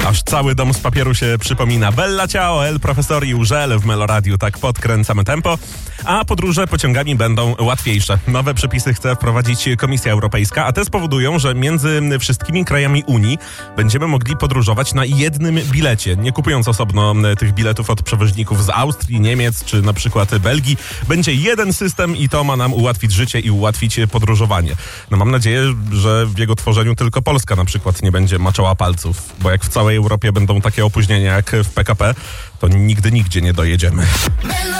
Aż cały dom z papieru się przypomina. Bella ciao, el profesori użel w Meloradiu. Tak podkręcamy tempo. A podróże pociągami będą łatwiejsze. Nowe przepisy chce wprowadzić Komisja Europejska, a te spowodują, że między wszystkimi krajami Unii będziemy mogli podróżować na jednym bilecie, nie kupując osobno tych biletów od przewoźników z Austrii, Niemiec czy na przykład Belgii. Będzie jeden system i to ma nam ułatwić życie i ułatwić podróżowanie. No mam nadzieję, że w jego tworzeniu tylko Polska na przykład nie będzie maczała palców, bo jak w całej Europie będą takie opóźnienia jak w PKP, to nigdy nigdzie nie dojedziemy.